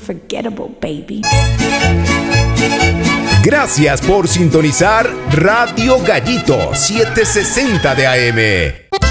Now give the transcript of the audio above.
unforgettable, baby. Gracias por sintonizar Radio Gallito 760 de AM.